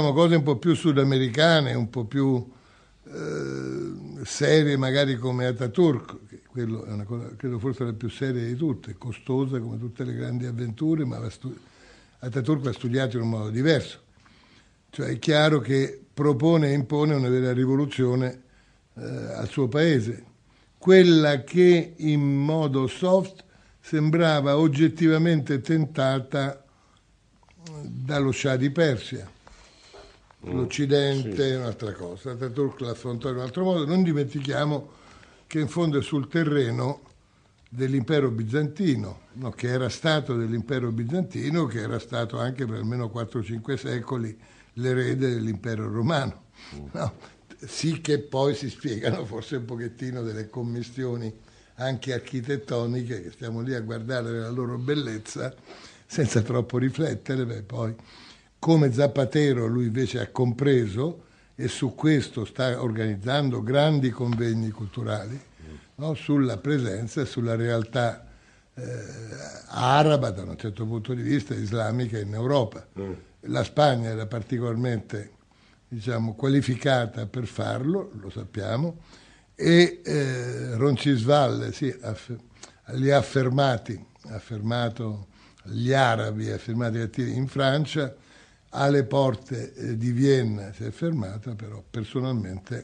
cose un po' più sudamericane, un po' più serie magari come Ataturk, che quello è una cosa, credo forse la più seria di tutte, costosa come tutte le grandi avventure, ma Ataturk l'ha studiato in un modo diverso. Cioè è chiaro che propone e impone una vera rivoluzione al suo paese, quella che in modo soft sembrava oggettivamente tentata dallo Shah di Persia. L'Occidente è un'altra cosa, Ataturk l'affrontò in un altro modo. Non dimentichiamo che in fondo è sul terreno dell'impero bizantino, no? Che era stato dell'impero bizantino, che era stato anche per almeno 4-5 secoli l'erede dell'impero romano. No? Sì che poi si spiegano forse un pochettino delle commistioni anche architettoniche, che stiamo lì a guardare la loro bellezza senza troppo riflettere, poi come Zapatero lui invece ha compreso e su questo sta organizzando grandi convegni culturali, no? Sulla presenza e sulla realtà araba da un certo punto di vista, islamica in Europa. La Spagna era particolarmente, diciamo, qualificata per farlo, lo sappiamo, e Roncisvalle li ha affermato gli arabi, affermati attivi in Francia, alle porte di Vienna si è fermata, però personalmente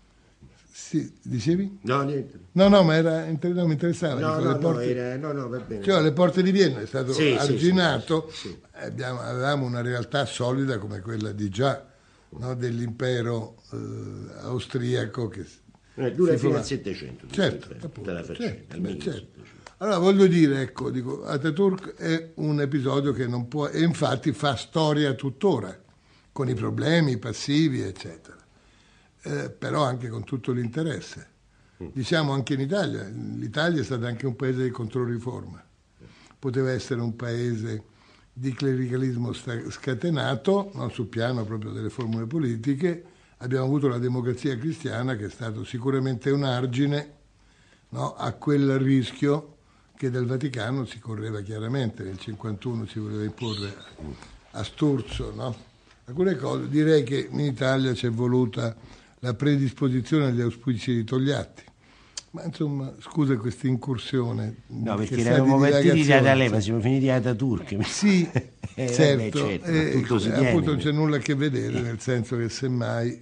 sì, dicevi? No, niente. No, ma non mi interessava. No, dico, va bene. Cioè, alle porte di Vienna è stato arginato, sì. Avevamo una realtà solida come quella di già, no, dell'impero austriaco che dura fino al Settecento. Certo, appunto, certo. Allora voglio dire, ecco, dico, Ataturk è un episodio che non può, e infatti fa storia tuttora, con i problemi passivi, eccetera, però anche con tutto l'interesse. Diciamo anche in Italia, l'Italia è stata anche un paese di controriforma, poteva essere un paese di clericalismo scatenato, non sul piano proprio delle formule politiche. Abbiamo avuto la democrazia cristiana che è stato sicuramente un argine, no, a quel rischio che dal Vaticano si correva chiaramente. Nel 1951 si voleva imporre a Sturzo, no? Alcune cose. Direi che in Italia c'è voluta la predisposizione agli auspici di Togliatti. Ma insomma, scusa questa incursione. No, perché eravamo partiti da D'Alema, siamo finiti ad Ataturk. Sì, certo, tutto appunto non c'è nulla a che vedere, nel senso che semmai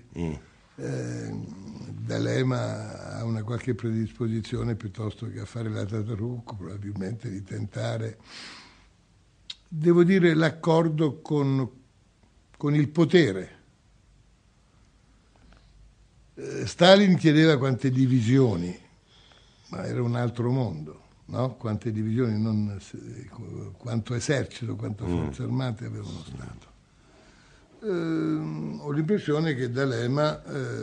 D'Alema ha una qualche predisposizione piuttosto che a fare l'Ataturk, probabilmente di tentare, devo dire, l'accordo con il potere. Stalin chiedeva quante divisioni, ma era un altro mondo, no? Quante divisioni, non quanto esercito, quante forze armate aveva uno Stato. Ho l'impressione che D'Alema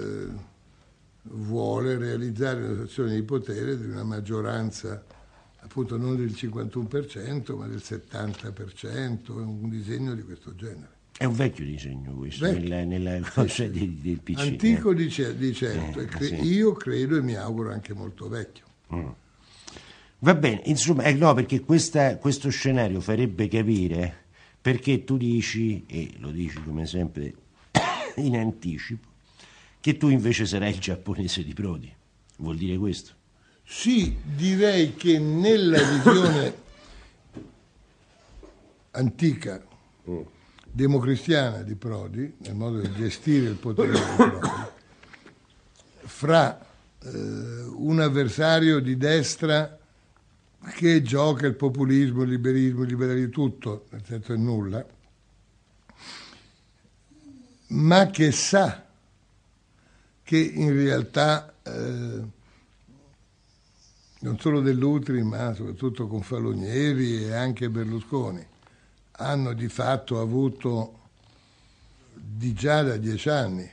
vuole realizzare una situazione di potere di una maggioranza, appunto non del 51%, ma del 70%, un disegno di questo genere. È un vecchio disegno questo, nella cosa del PC. Antico di certo, sì. Io credo e mi auguro anche molto vecchio. Va bene, insomma, no, perché questo scenario farebbe capire perché tu dici, e lo dici come sempre in anticipo, che tu invece sarai il giapponese di Prodi. Vuol dire questo? Sì, direi che nella visione antica democristiana di Prodi, nel modo di gestire il potere di Prodi, fra un avversario di destra che gioca il populismo, il liberismo, il liberalismo, tutto, nel senso è nulla, ma che sa che in realtà non solo Dell'Utri, ma soprattutto con Falonieri e anche Berlusconi, hanno di fatto avuto di già da 10 anni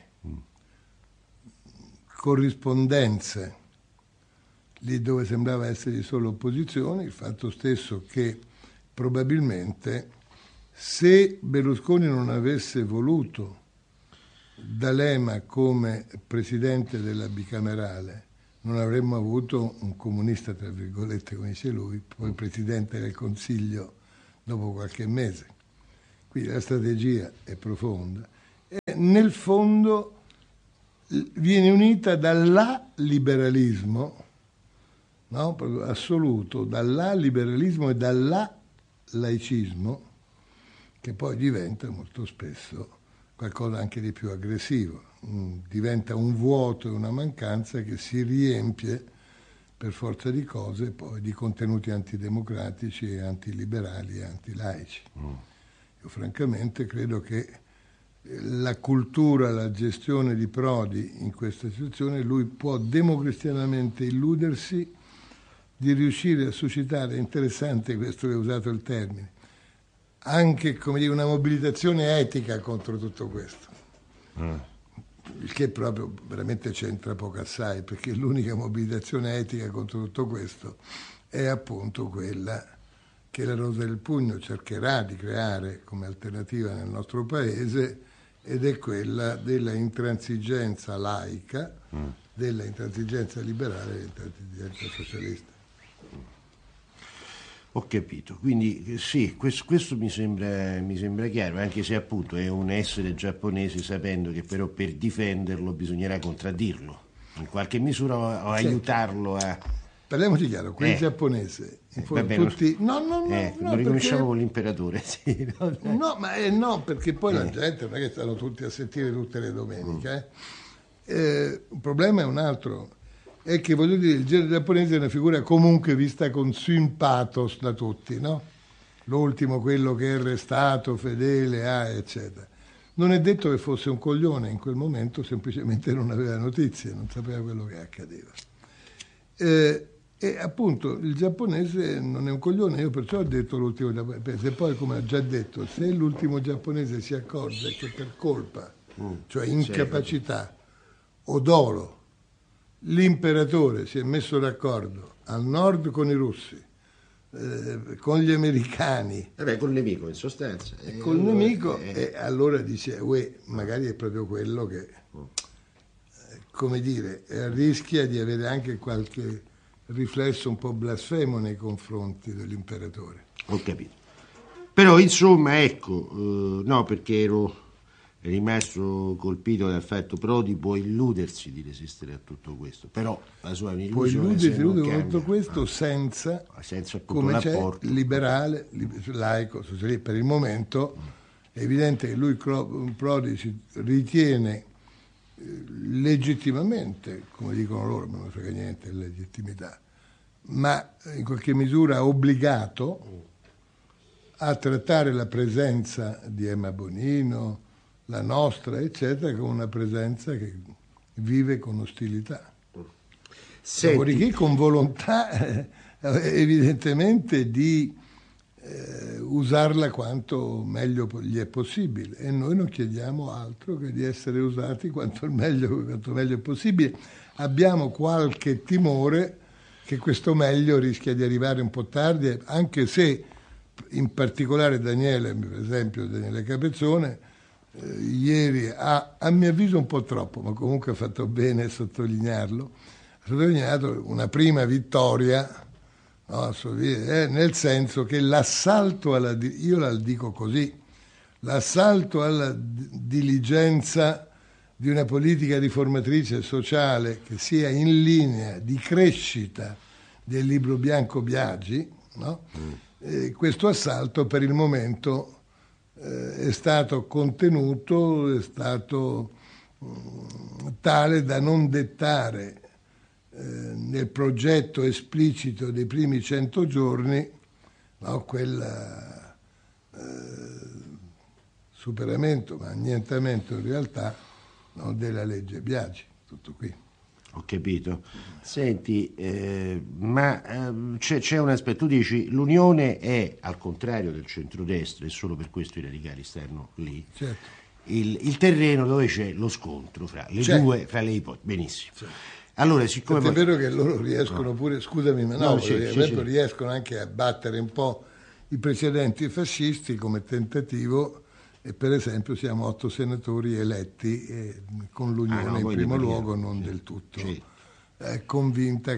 corrispondenze lì dove sembrava esserci solo opposizione, il fatto stesso che probabilmente se Berlusconi non avesse voluto D'Alema come presidente della bicamerale, non avremmo avuto un comunista, tra virgolette, come dice lui, poi presidente del Consiglio dopo qualche mese. Quindi la strategia è profonda nel fondo viene unita dall'aliberalismo, no? Proprio assoluto, dall'aliberalismo e dall'laicismo, che poi diventa molto spesso qualcosa anche di più aggressivo, diventa un vuoto e una mancanza che si riempie per forza di cose poi di contenuti antidemocratici e antiliberali e antilaici. Io francamente credo che la cultura, la gestione di Prodi in questa situazione, lui può democristianamente illudersi di riuscire a suscitare, interessante questo che hai usato il termine, anche come dire, una mobilitazione etica contro tutto questo. Il che proprio veramente c'entra poco assai, perché l'unica mobilitazione etica contro tutto questo è appunto quella che la Rosa del Pugno cercherà di creare come alternativa nel nostro paese, ed è quella della intransigenza laica, della intransigenza liberale e dell'intransigenza socialista. Ho capito, quindi sì, questo mi sembra chiaro, anche se appunto è un essere giapponese sapendo che però per difenderlo bisognerà contraddirlo, in qualche misura o aiutarlo a... Parliamoci chiaro, quel giapponese, in fondo vabbè, tutti... No, lo riconosciamo con l'imperatore, sì. No, perché poi la gente non è che stanno tutti a sentire tutte le domeniche. Il problema è un altro, è che voglio dire, il genere giapponese è una figura comunque vista con sympathos da tutti, no? L'ultimo, quello che è restato fedele a, eccetera. Non è detto che fosse un coglione, in quel momento semplicemente non aveva notizie, non sapeva quello che accadeva. E appunto il giapponese non è un coglione, io perciò ho detto l'ultimo giapponese, e poi come ho già detto, se l'ultimo giapponese si accorge che per colpa, cioè incapacità o dolo, l'imperatore si è messo d'accordo al nord con i russi, con gli americani, col nemico in sostanza, col nemico, e allora dice magari è proprio quello che, come dire, rischia di avere anche qualche riflesso un po' blasfemo nei confronti dell'imperatore. Ho capito. Però insomma, ecco, no, perché ero rimasto colpito dal fatto che Prodi può illudersi di resistere a tutto questo, però la sua illusione a tutto questo senza come c'è liberale, laico, socialista. Per il momento è evidente che lui, Prodi, si ritiene legittimamente, come dicono loro, non mi frega niente la legittimità, ma in qualche misura obbligato a trattare la presenza di Emma Bonino, la nostra, eccetera, come una presenza che vive con ostilità. Dopodiché con volontà evidentemente di usarla quanto meglio gli è possibile, e noi non chiediamo altro che di essere usati quanto meglio è possibile. Abbiamo qualche timore che questo meglio rischia di arrivare un po' tardi, anche se in particolare Daniele, per esempio Daniele Capezzone, ieri a mio avviso un po' troppo, ma comunque ha fatto bene a sottolineato una prima vittoria, no, nel senso che l'assalto io la dico così, l'assalto alla diligenza di una politica riformatrice sociale che sia in linea di crescita del libro bianco Biagi, no? Questo assalto per il momento è stato contenuto, è stato tale da non dettare nel progetto esplicito dei primi 100 giorni, no, quel superamento, ma annientamento in realtà, no, della legge Biagi. Tutto qui. Ho capito. Senti, ma c'è un aspetto, tu dici l'Unione è, al contrario del centrodestra, e solo per questo i radicali stanno lì, certo, il terreno dove c'è lo scontro fra le due, fra le ipotesi. Benissimo. Certo. Allora, siccome è vero che loro riescono pure, scusami, ma riescono anche a battere un po' i precedenti fascisti come tentativo, e per esempio siamo 8 senatori eletti con l'Unione in primo luogo, non del tutto convinta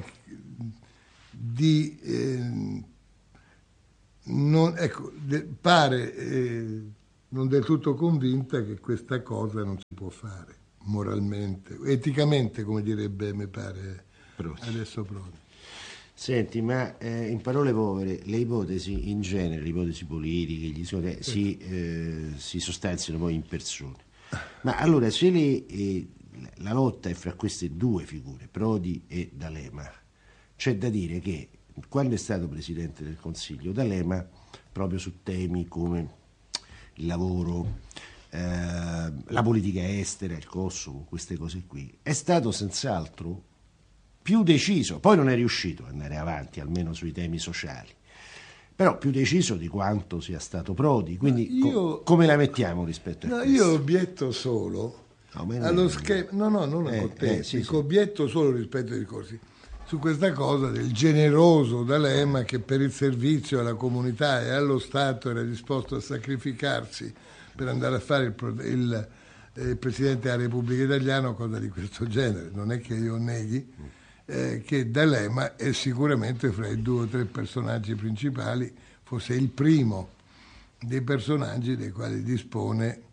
di pare non del tutto convinta che questa cosa non si può fare moralmente, eticamente, come direbbe, mi pare, Prodi. adesso Prodi. Senti, ma in parole povere, le ipotesi in genere, le ipotesi politiche, si sostanziano poi in persone. Ma allora, se la lotta è fra queste due figure, Prodi e D'Alema, c'è da dire che quando è stato Presidente del Consiglio, D'Alema, proprio su temi come il lavoro, la politica estera, il Kosovo, queste cose qui, è stato senz'altro più deciso, poi non è riuscito ad andare avanti, almeno sui temi sociali, però più deciso di quanto sia stato Prodi, quindi come la mettiamo rispetto a questo? Io obietto solo allo schema, non è con te, obietto solo rispetto ai discorsi su questa cosa del generoso D'Alema che per il servizio alla comunità e allo Stato era disposto a sacrificarsi per andare a fare il Presidente della Repubblica Italiana, cosa di questo genere. Non è che io neghi che D'Alema è sicuramente fra i 2 o 3 personaggi principali, forse il primo dei personaggi dei quali dispone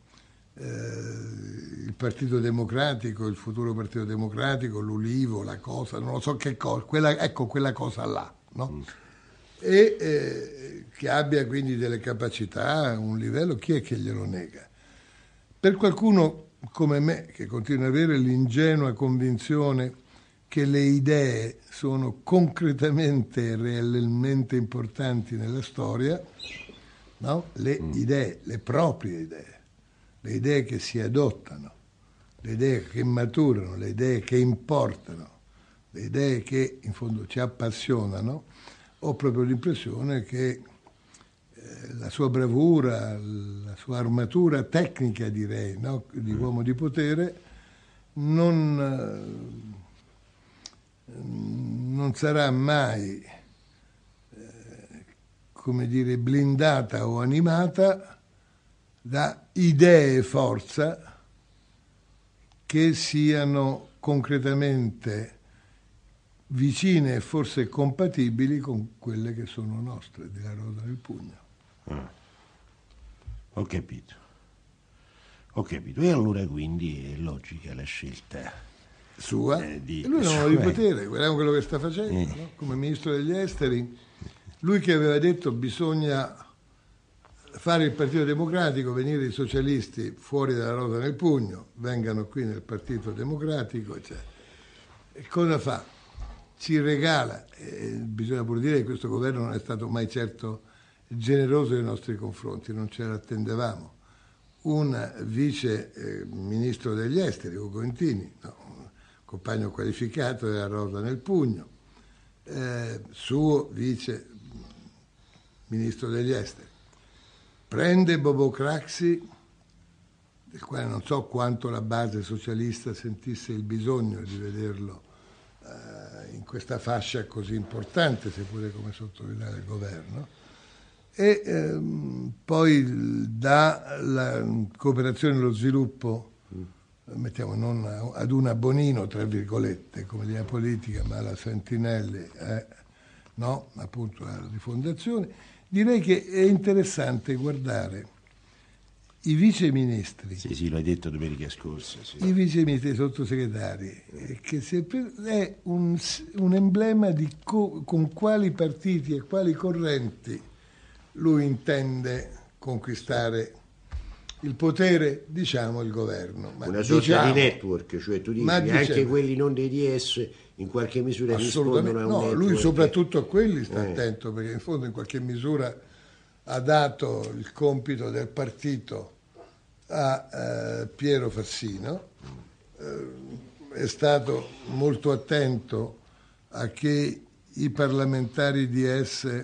il Partito Democratico, il futuro Partito Democratico, l'Ulivo, la cosa, non lo so che cosa, quella cosa là, no? E che abbia quindi delle capacità, un livello, chi è che glielo nega? Per qualcuno come me, che continua ad avere l'ingenua convinzione che le idee sono concretamente e realmente importanti nella storia, no? Le idee, le proprie idee, le idee che si adottano, le idee che maturano, le idee che importano, le idee che in fondo ci appassionano, ho proprio l'impressione che la sua bravura, la sua armatura tecnica, direi, no? Di uomo di potere, non sarà mai, come dire, blindata o animata da idee e forza che siano concretamente vicine e forse compatibili con quelle che sono nostre, della rosa nel pugno. Ho capito. E allora quindi è logica la scelta sua. Lui non ha di potere, guardiamo quello che sta facendo, no? Come ministro degli esteri. Lui che aveva detto bisogna fare il Partito Democratico, venire i socialisti fuori dalla rosa nel pugno, vengano qui nel Partito Democratico, eccetera. E cosa fa? Ci regala, bisogna pure dire che questo governo non è stato mai certo generoso nei nostri confronti, non ce l'attendevamo, un vice ministro degli esteri, Ugo Intini, un compagno qualificato della rosa nel pugno, suo vice ministro degli esteri, prende Bobo Craxi, del quale non so quanto la base socialista sentisse il bisogno di vederlo in questa fascia così importante, seppure come sottosegretario del governo, e poi dà la cooperazione e lo sviluppo, mettiamo non ad una Bonino, tra virgolette, come linea politica, ma alla Santinelli, no, appunto alla rifondazione. Direi che è interessante guardare i viceministri. Sì, l'hai detto domenica scorsa. Sì. I viceministri, i sottosegretari, che è un emblema di con quali partiti e quali correnti lui intende conquistare il potere, diciamo, il governo. Ma una sorta di network, cioè tu dici che anche quelli non dei DS in qualche misura rispondono a un network. Lui soprattutto a quelli sta attento, perché in fondo in qualche misura ha dato il compito del partito a Piero Fassino, è stato molto attento a che i parlamentari DS,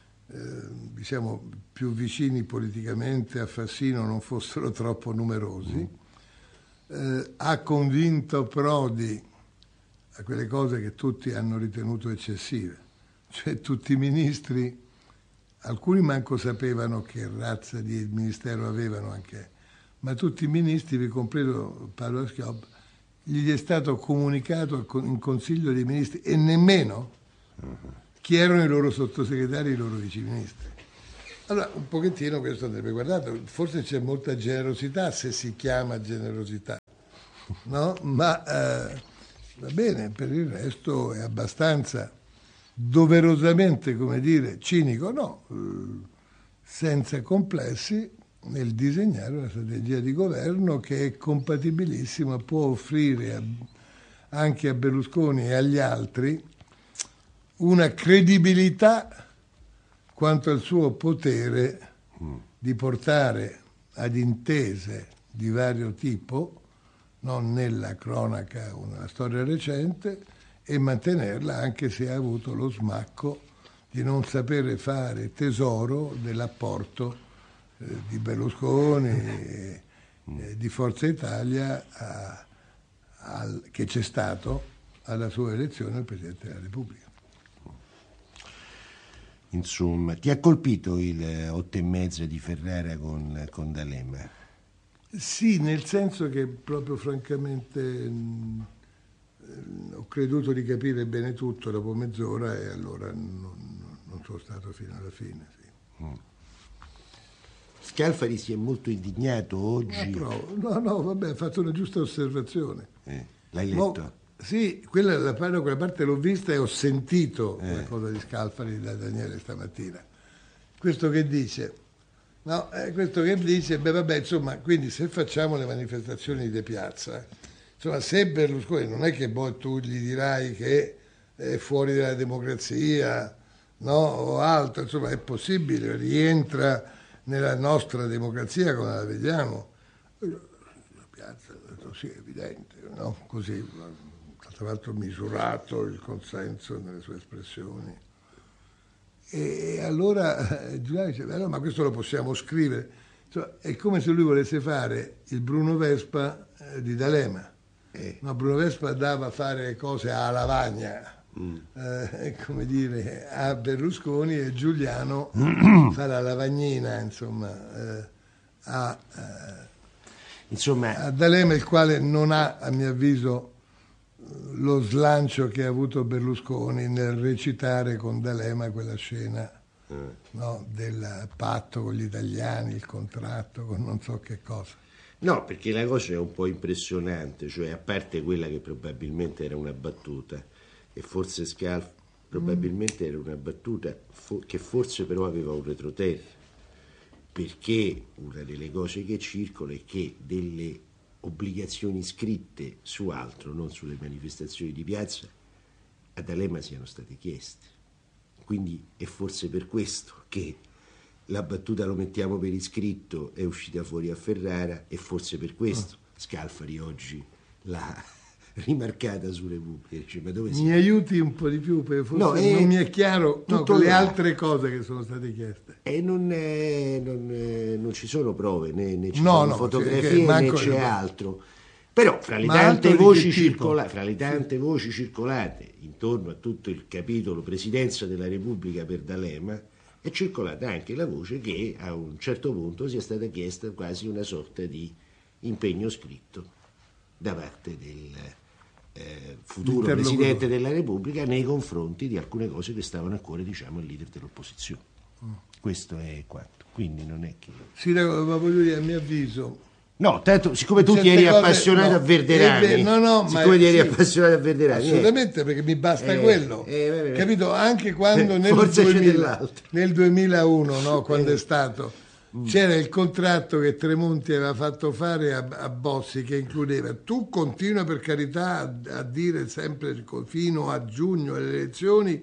diciamo più vicini politicamente a Fassino, non fossero troppo numerosi, ha convinto Prodi a quelle cose che tutti hanno ritenuto eccessive, cioè tutti i ministri, alcuni manco sapevano che razza di ministero avevano anche, ma tutti i ministri, vi compreso Paolo Schioppa, gli è stato comunicato in Consiglio dei Ministri e nemmeno chi erano i loro sottosegretari e i loro viceministri. Allora, un pochettino questo andrebbe guardato, forse c'è molta generosità se si chiama generosità, no? Ma va bene, per il resto è abbastanza doverosamente, come dire, cinico, no, senza complessi nel disegnare una strategia di governo che è compatibilissima, può offrire anche a Berlusconi e agli altri una credibilità quanto al suo potere di portare ad intese di vario tipo, non nella cronaca o nella storia recente, e mantenerla anche se ha avuto lo smacco di non sapere fare tesoro dell'apporto di Berlusconi e di Forza Italia che c'è stato alla sua elezione al Presidente della Repubblica. Insomma, ti ha colpito il 8,5 di Ferrara con D'Alema? Sì, nel senso che proprio francamente ho creduto di capire bene tutto dopo mezz'ora e allora non sono stato fino alla fine. Sì. Scalfari si è molto indignato oggi. No, vabbè, ha fatto una giusta osservazione. L'hai letto? Sì, quella parte l'ho vista e ho sentito la cosa di Scalfari da Daniele stamattina. Questo che dice? No, questo che dice, beh vabbè, insomma, quindi se facciamo le manifestazioni di piazza, insomma, se Berlusconi non è che poi tu gli dirai che è fuori dalla democrazia, no, o altro, insomma, è possibile, rientra nella nostra democrazia come la vediamo. La piazza, sì, è evidente, no? Così, tra l'altro misurato il consenso nelle sue espressioni. E allora Giuliano dice, no, ma questo lo possiamo scrivere. Insomma, è come se lui volesse fare il Bruno Vespa di D'Alema. No, Bruno Vespa dava fare cose a Lavagna, come dire, a Berlusconi, e Giuliano fa la lavagnina, insomma, a D'Alema, il quale non ha, a mio avviso, lo slancio che ha avuto Berlusconi nel recitare con D'Alema quella scena, no, del patto con gli italiani, il contratto con non so che cosa. No, perché la cosa è un po' impressionante, cioè a parte quella che probabilmente era una battuta, e forse probabilmente era una battuta che forse però aveva un retroterra, perché una delle cose che circola è che delle obbligazioni scritte su altro, non sulle manifestazioni di piazza, a D'Alema siano state chieste. Quindi è forse per questo che la battuta "lo mettiamo per iscritto" è uscita fuori a Ferrara, e forse per questo Scalfari oggi l'ha rimarcata su Repubblica. Dice, ma dove mi aiuti un po' di più, perché forse non mi è chiaro le altre cose che sono state chieste. E non ci sono prove, né ci sono fotografie, né c'è altro. Però fra le tante voci circolate intorno a tutto il capitolo Presidenza della Repubblica per D'Alema, è circolata anche la voce che a un certo punto sia stata chiesta quasi una sorta di impegno scritto da parte del futuro Presidente della Repubblica nei confronti di alcune cose che stavano a cuore, diciamo, al leader dell'opposizione. Questo è quanto. Quindi non è che... Sì, ma voglio dire, a mio avviso... No, tanto, siccome tu ti eri appassionato a Verderani, appassionato a Verderani, assolutamente, perché mi basta quello, capito? Anche quando nel 2001, no, quando è stato, c'era il contratto che Tremonti aveva fatto fare a Bossi, che includeva: tu continua per carità a dire sempre fino a giugno alle elezioni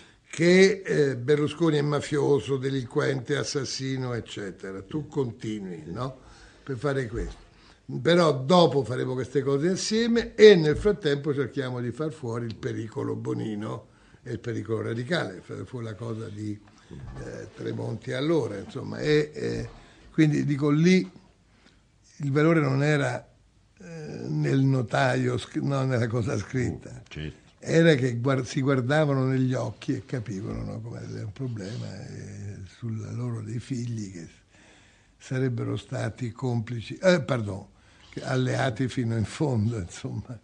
che Berlusconi è mafioso, delinquente, assassino, eccetera, tu continui, no? Per fare questo, però dopo faremo queste cose assieme, e nel frattempo cerchiamo di far fuori il pericolo Bonino e il pericolo radicale. Fu la cosa di Tremonti allora, insomma, e quindi dico, lì il valore non era nel notaio, no, nella cosa scritta, era che si guardavano negli occhi e capivano, no, come era un problema sulla loro dei figli che sarebbero stati complici, alleati fino in fondo, insomma.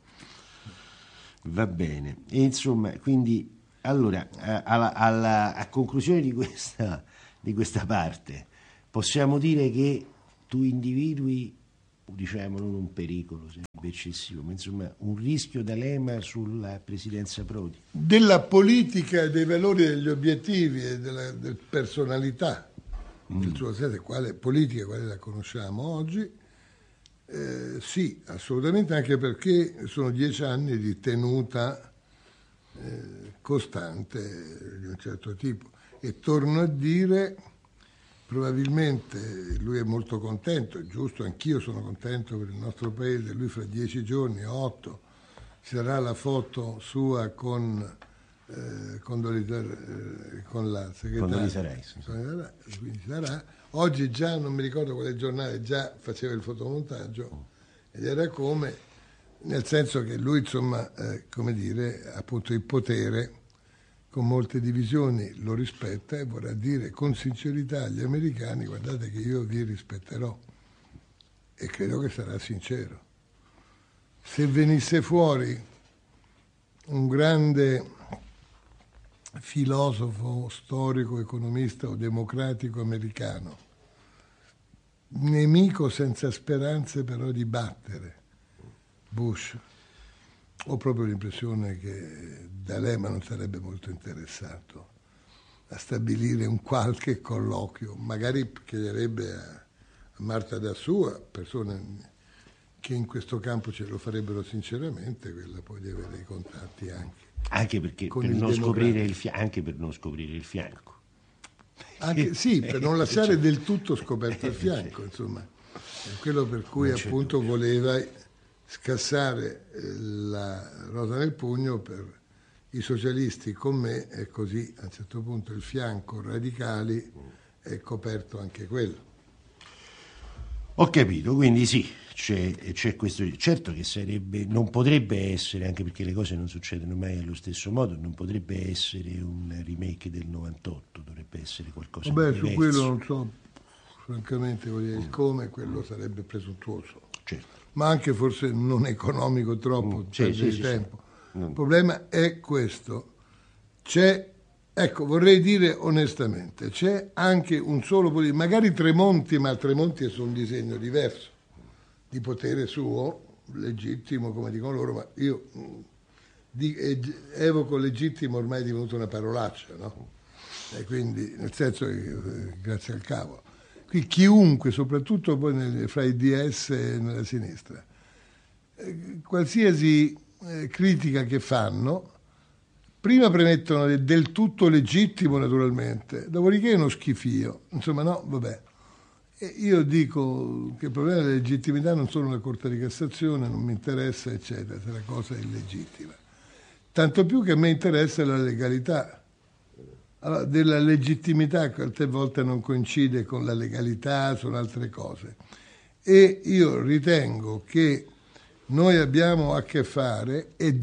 Va bene, e insomma, quindi allora a conclusione di questa di questa parte, possiamo dire che tu individui, diciamo, non un pericolo, sarebbe eccessivo, ma insomma un rischio da lema sulla presidenza Prodi? Della politica, dei valori, degli obiettivi e della personalità, del suo senso, quale politica, quale la conosciamo oggi, sì, assolutamente, anche perché sono 10 anni di tenuta costante di un certo tipo. E torno a dire, probabilmente lui è molto contento, è giusto, anch'io sono contento per il nostro paese. Lui fra 10 giorni o 8 ci sarà la foto sua con la segretaria, quindi sarà. Oggi già non mi ricordo quale giornale già faceva il fotomontaggio ed era come, nel senso che lui insomma come dire, appunto il potere con molte divisioni lo rispetta e vorrà dire con sincerità agli americani: guardate che io vi rispetterò, e credo che sarà sincero. Se venisse fuori un grande filosofo, storico, economista o democratico americano, nemico senza speranze però di battere Bush, ho proprio l'impressione che D'Alema non sarebbe molto interessato a stabilire un qualche colloquio, magari chiederebbe a Marta da Sua, persone che in questo campo ce lo farebbero sinceramente, quella poi di avere i contatti anche perché per non scoprire anche per non scoprire il fianco. Anche, sì, per non lasciare del tutto scoperto il fianco, insomma. È quello per cui appunto voleva scassare la rosa nel pugno per i socialisti con me, e così a un certo punto il fianco radicali è coperto anche quello. Ho capito, quindi sì, c'è questo. Certo che non potrebbe essere, anche perché le cose non succedono mai allo stesso modo, non potrebbe essere un remake del 98, dovrebbe essere qualcosa di diverso. Su quello non so, francamente, il come, quello sarebbe presuntuoso. Certo. Ma anche forse non economico troppo, perdere tempo. Sì. Il problema è questo. Ecco, vorrei dire onestamente, c'è anche un solo politico, magari Tremonti, ma Tremonti è su un disegno diverso, di potere suo, legittimo, come dicono loro, ma io evoco legittimo, ormai è divenuto una parolaccia, no? E quindi, nel senso che, grazie al cavolo. Qui chiunque, soprattutto poi fra i DS e nella sinistra, qualsiasi critica che fanno, prima premettono del tutto legittimo, naturalmente, dopodiché è uno schifio. Insomma, no, vabbè. E io dico che il problema della legittimità non sono la Corte di Cassazione, non mi interessa, eccetera, se la cosa è illegittima. Tanto più che a me interessa la legalità. Allora, della legittimità qualche volta non coincide con la legalità, sono altre cose. E io ritengo che noi abbiamo a che fare e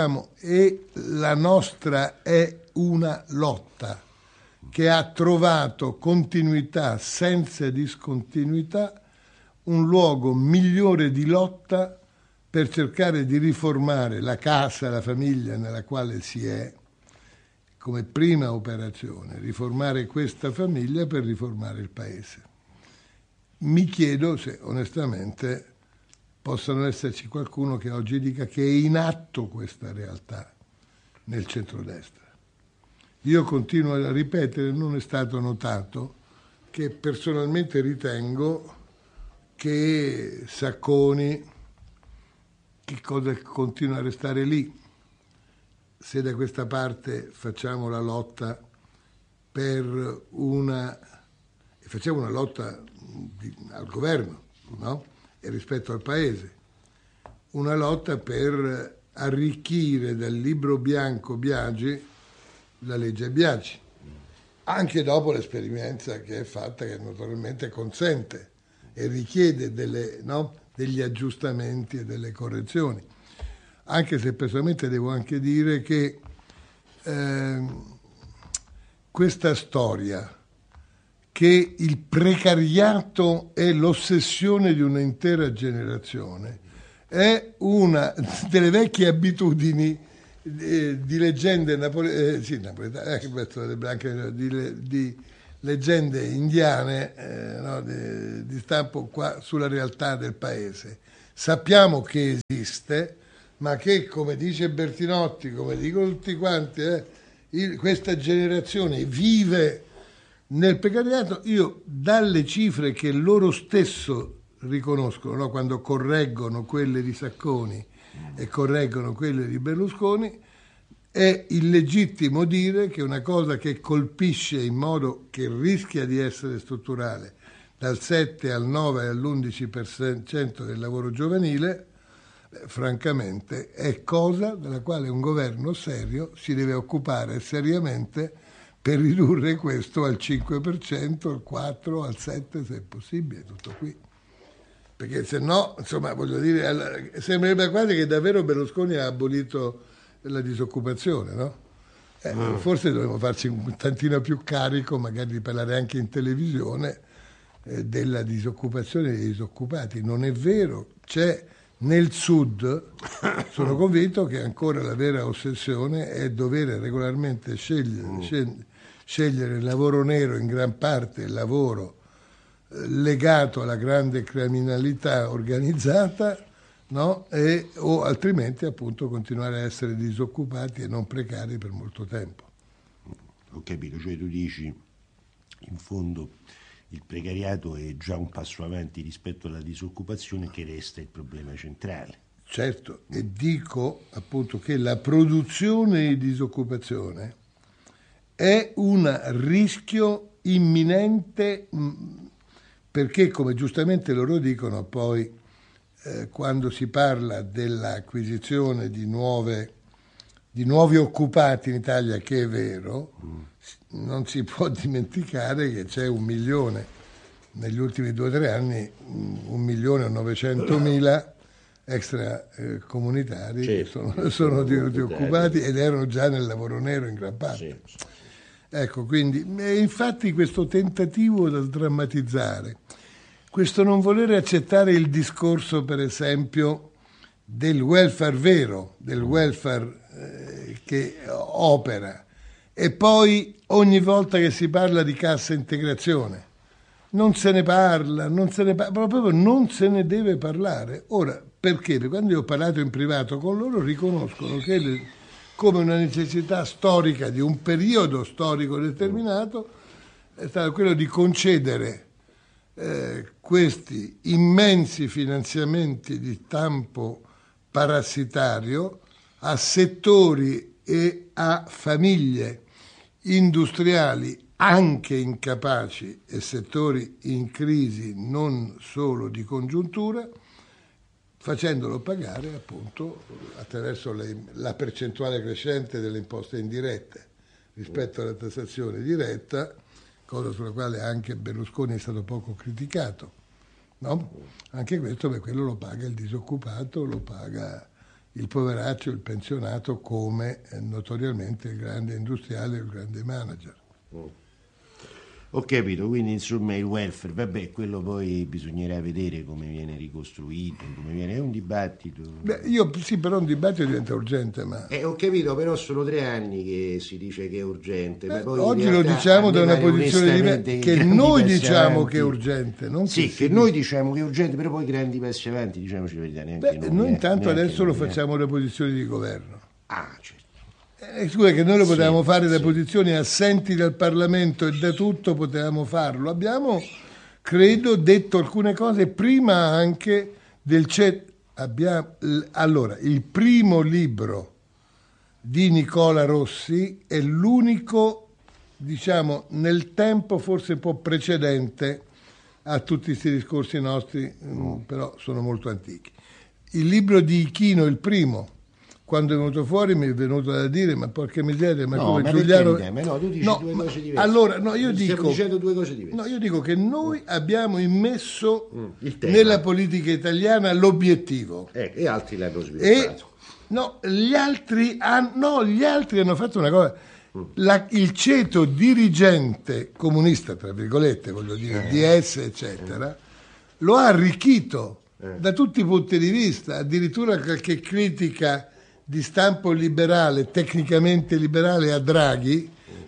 la nostra è una lotta che ha trovato continuità senza discontinuità, un luogo migliore di lotta per cercare di riformare la casa, la famiglia nella quale si è, come prima operazione, riformare questa famiglia per riformare il paese. Mi chiedo se onestamente possano esserci qualcuno che oggi dica che è in atto questa realtà nel centrodestra. Io continuo a ripetere, non è stato notato, che personalmente ritengo che Sacconi, che cosa continua a restare lì, se da questa parte facciamo la lotta per facciamo una lotta al governo, no? E rispetto al paese, una lotta per arricchire dal libro bianco Biagi la legge Biagi, anche dopo l'esperienza che è fatta, che naturalmente consente e richiede degli aggiustamenti e delle correzioni, anche se personalmente devo anche dire che questa storia che il precariato è l'ossessione di un'intera generazione è una delle vecchie abitudini di leggende napoletane, di leggende indiane no, di stampo qua sulla realtà del paese. Sappiamo che esiste, ma che, come dice Bertinotti, come dicono tutti quanti, questa generazione vive nel precariato. Io, dalle cifre che loro stesso riconoscono, no, quando correggono quelle di Sacconi e correggono quelle di Berlusconi, è illegittimo dire che una cosa che colpisce in modo che rischia di essere strutturale, dal 7 al 9 all'11% del lavoro giovanile, francamente è cosa della quale un governo serio si deve occupare seriamente per ridurre questo al 5%, al 4%, al 7% se è possibile, tutto qui. Perché se no, insomma, voglio dire, sembrerebbe quasi che davvero Berlusconi ha abolito la disoccupazione, no? Forse dovremmo farci un tantino più carico, magari di parlare anche in televisione, della disoccupazione dei disoccupati. Non è vero, c'è nel sud, sono convinto che ancora la vera ossessione è dover regolarmente scegliere il lavoro nero, in gran parte il lavoro legato alla grande criminalità organizzata, no? O altrimenti appunto continuare a essere disoccupati e non precari per molto tempo. Ho capito, cioè tu dici in fondo il precariato è già un passo avanti rispetto alla disoccupazione, che resta il problema centrale. Certo, e dico appunto che la produzione di disoccupazione è un rischio imminente, perché, come giustamente loro dicono, poi quando si parla dell'acquisizione di nuovi occupati in Italia, che è vero, non si può dimenticare che c'è 1 milione, negli ultimi 2 o 3 anni, 1.900.000 extracomunitari che sono occupati ed erano già nel lavoro nero in gran parte. Sì. Ecco, quindi, infatti questo tentativo da sdrammatizzare, questo non voler accettare il discorso, per esempio, del welfare vero, del welfare che opera, e poi ogni volta che si parla di cassa integrazione non se ne parla, proprio non se ne deve parlare. Ora, perché? Perché quando io ho parlato in privato con loro, riconoscono che come una necessità storica di un periodo storico determinato è stato quello di concedere questi immensi finanziamenti di stampo parassitario a settori e a famiglie industriali anche incapaci e settori in crisi non solo di congiuntura, facendolo pagare appunto attraverso la percentuale crescente delle imposte indirette rispetto alla tassazione diretta, cosa sulla quale anche Berlusconi è stato poco criticato, no? Anche questo, per quello lo paga il disoccupato, lo paga il poveraccio, il pensionato, come notoriamente il grande industriale o il grande manager. Ho capito, quindi insomma il welfare, vabbè, quello poi bisognerà vedere come viene ricostruito, come viene, è un dibattito. Beh, sì, però un dibattito diventa urgente, ma... Ho capito, però sono 3 anni che si dice che è urgente. Ma poi oggi lo diciamo da una posizione diversa, che noi diciamo avanti, che è urgente, non sì, che noi diciamo che è urgente, però poi grandi passi avanti, diciamoci la verità, neanche noi intanto adesso lo facciamo da posizione di governo. Ah, certo. Scusa, che noi lo potevamo fare da posizioni assenti dal Parlamento e da tutto potevamo farlo. Abbiamo, credo, detto alcune cose prima anche del allora, il primo libro di Nicola Rossi è l'unico, diciamo, nel tempo forse un po' precedente a tutti questi discorsi nostri, però sono molto antichi. Il libro di Ichino, il primo, quando è venuto fuori mi è venuto da dire, ma porca miseria, ma come Giuliano... No, tu dici due cose diverse. Allora, no, io dico... Stiamo dicendo 2 cose diverse. No, io dico che noi abbiamo immesso nella politica italiana l'obiettivo. E altri l'hanno sviluppato. Gli altri hanno fatto una cosa. Il ceto dirigente comunista, tra virgolette, voglio dire, DS, eccetera, lo ha arricchito da tutti i punti di vista, addirittura qualche critica di stampo liberale, tecnicamente liberale a Draghi,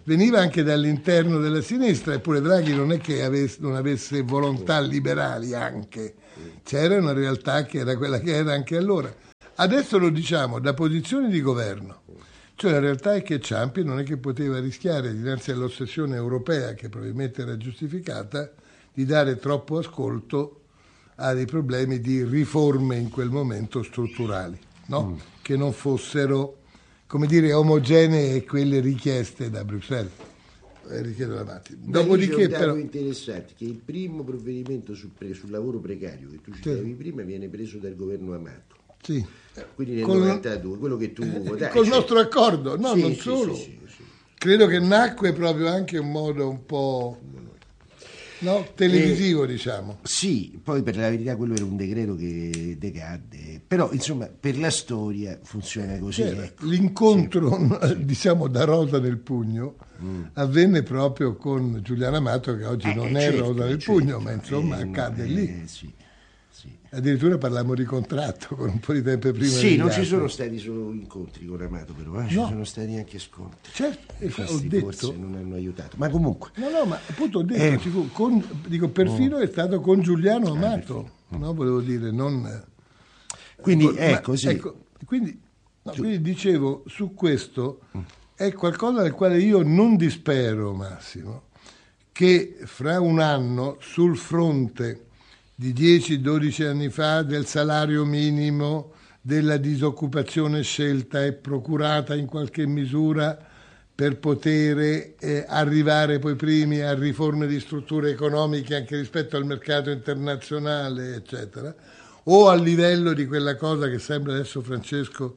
veniva anche dall'interno della sinistra, eppure Draghi non è che non avesse volontà liberali anche, c'era una realtà che era quella che era anche allora. Adesso lo diciamo da posizioni di governo, cioè la realtà è che Ciampi non è che poteva rischiare, dinanzi all'ossessione europea, che probabilmente era giustificata, di dare troppo ascolto a dei problemi di riforme in quel momento strutturali, no? Che non fossero, come dire, omogenee e quelle richieste da Bruxelles. Richiedo la Matti. Dopodiché, però, interessante che il primo provvedimento sul lavoro precario che tu citavi prima viene preso dal governo Amato. Sì. Quindi nel 92, quello che tu votavi. Col nostro accordo, no, sì, non sì, solo. Sì. Credo che nacque proprio anche in modo un po', no, televisivo, diciamo. Sì, poi per la verità quello era un decreto che decadde, però insomma per la storia funziona così. Ecco. L'incontro, diciamo, da rosa nel pugno avvenne proprio con Giuliano Amato, che oggi non è rosa nel pugno, ma insomma accade lì. Sì. Addirittura parlammo di contratto con un po' di tempo prima. Sì, non ci sono stati solo incontri con Amato, però ci sono stati anche scontri. Certo, ho detto, forse non hanno aiutato, ma comunque. No, ma appunto ho detto, dico perfino è stato con Giuliano Amato, no? Volevo dire, non. Quindi ecco, sì. Ecco, quindi dicevo, su questo è qualcosa del quale io non dispero, Massimo, che fra un anno sul fronte di 10-12 anni fa del salario minimo, della disoccupazione scelta e procurata in qualche misura per poter arrivare poi primi a riforme di strutture economiche anche rispetto al mercato internazionale, eccetera, o a livello di quella cosa che sembra adesso Francesco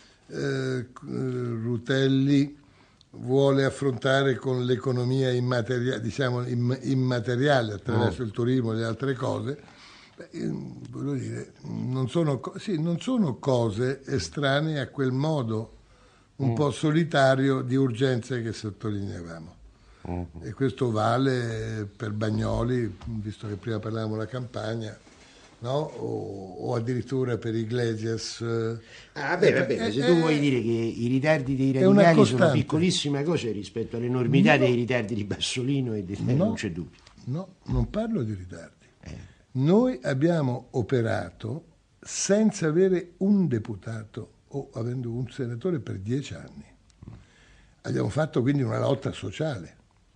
Rutelli vuole affrontare con l'economia immateriale attraverso il turismo e le altre cose. Voglio dire, non sono cose estranee a quel modo un po' solitario di urgenze che sottolineavamo. E questo vale per Bagnoli, visto che prima parlavamo della campagna, no? O addirittura per Iglesias. Se tu vuoi dire che i ritardi dei radicali sono piccolissime cose rispetto all'enormità dei ritardi di Bassolino e non c'è dubbio. No, non parlo di ritardi. Noi abbiamo operato senza avere un deputato o avendo un senatore per 10 anni. Abbiamo fatto quindi una lotta sociale.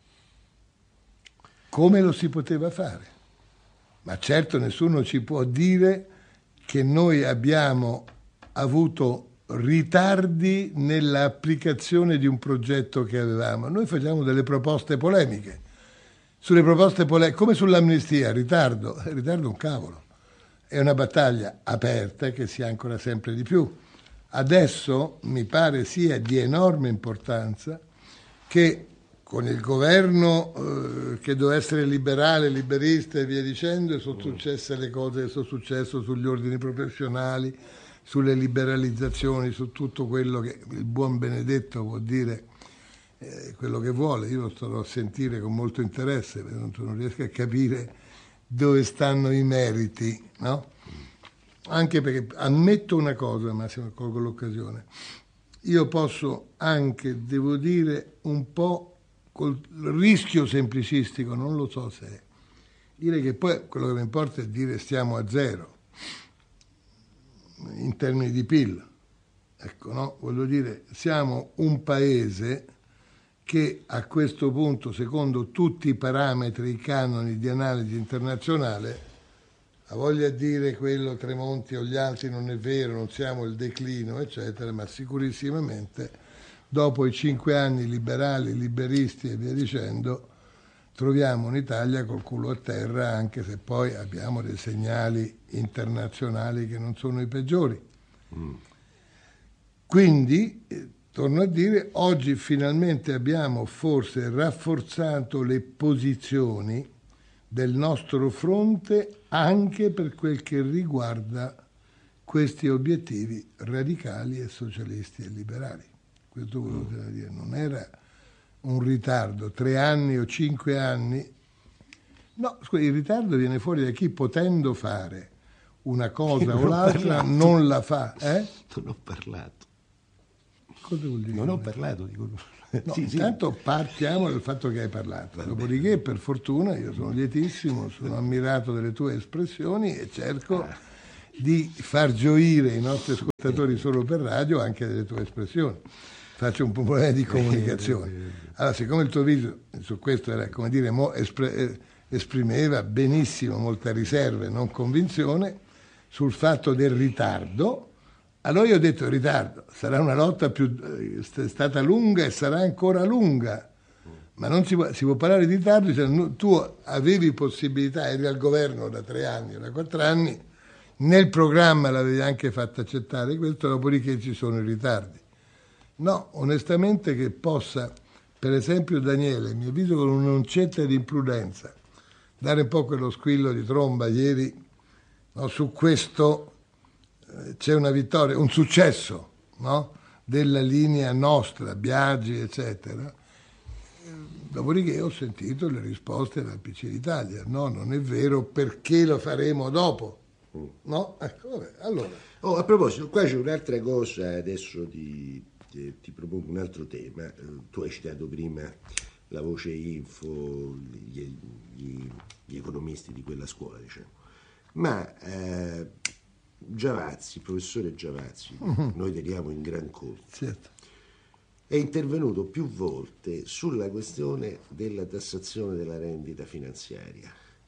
Come lo si poteva fare? Ma certo nessuno ci può dire che noi abbiamo avuto ritardi nell'applicazione di un progetto che avevamo. Noi facciamo delle proposte polemiche. Sulle proposte polemiche, come sull'amnistia, ritardo un cavolo. È una battaglia aperta che si ancora sempre di più. Adesso mi pare sia di enorme importanza che con il governo che doveva essere liberale, liberista e via dicendo, sono successe le cose che sono successe sugli ordini professionali, sulle liberalizzazioni, su tutto quello che il buon Benedetto può dire quello che vuole. Io lo starò a sentire con molto interesse, perché non riesco a capire dove stanno i meriti, no? Anche perché ammetto una cosa, Massimo, colgo l'occasione. Io posso anche, devo dire, un po' col rischio semplicistico, non lo so se è, dire che poi quello che mi importa è dire stiamo a zero in termini di PIL. Ecco, no? Voglio dire, siamo un paese che a questo punto, secondo tutti i parametri, i canoni di analisi internazionale, ha voglia di dire quello Tremonti o gli altri non è vero, non siamo il declino, eccetera, ma sicurissimamente dopo i 5 anni liberali, liberisti e via dicendo, troviamo un'Italia col culo a terra, anche se poi abbiamo dei segnali internazionali che non sono i peggiori. Quindi, torno a dire, oggi finalmente abbiamo forse rafforzato le posizioni del nostro fronte anche per quel che riguarda questi obiettivi radicali e socialisti e liberali. Questo volevo dire, non era un ritardo, 3 anni o 5 anni. No, il ritardo viene fuori da chi potendo fare una cosa o l'altra non la fa. Non ho parlato. Cosa vuol dire? Non ho parlato, dico. No, intanto partiamo dal fatto che hai parlato, dopodiché per fortuna io sono lietissimo, sono ammirato delle tue espressioni e cerco di far gioire i nostri ascoltatori solo per radio anche delle tue espressioni. Faccio un problema di comunicazione. Allora, siccome il tuo video su questo era, come dire, esprimeva benissimo molta riserva e non convinzione sul fatto del ritardo, allora io ho detto ritardo, sarà una lotta è stata lunga e sarà ancora lunga, ma non si può parlare di ritardo, cioè, tu avevi possibilità, eri al governo da 3 anni o da 4 anni, nel programma l'avevi anche fatto accettare questo, dopodiché ci sono i ritardi. No, onestamente che possa, per esempio Daniele, mi avviso con un'oncetta di imprudenza, dare un po' quello squillo di tromba ieri, no, su questo c'è una vittoria, un successo, no, della linea nostra, Biagi, eccetera. Dopodiché ho sentito le risposte dal PC d'Italia, no, non è vero, perché lo faremo dopo, no? Ecco, vabbè, allora. Oh, a proposito, qua c'è un'altra cosa, adesso ti propongo un altro tema. Tu hai citato prima la voce Info, gli economisti di quella scuola, diciamo. Ma Giavazzi, il professore Giavazzi, noi teniamo in gran conto, Certo. è intervenuto più volte sulla questione della tassazione della rendita finanziaria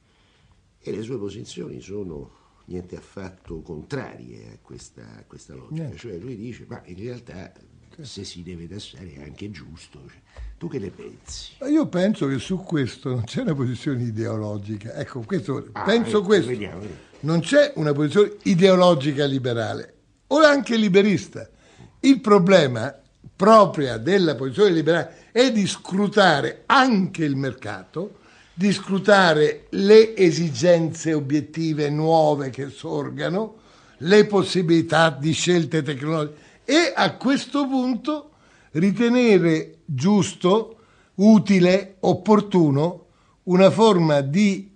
e le sue posizioni sono niente affatto contrarie a questa logica. Cioè lui dice, ma in realtà se si deve tassare è anche giusto. Cioè, tu che ne pensi? Io penso che su questo non c'è una posizione ideologica. Ecco, penso questo. Vediamo. Non c'è una posizione ideologica liberale o anche liberista. Il problema proprio della posizione liberale è di scrutare anche il mercato, di scrutare le esigenze obiettive nuove che sorgano, le possibilità di scelte tecnologiche e a questo punto ritenere giusto, utile, opportuno una forma di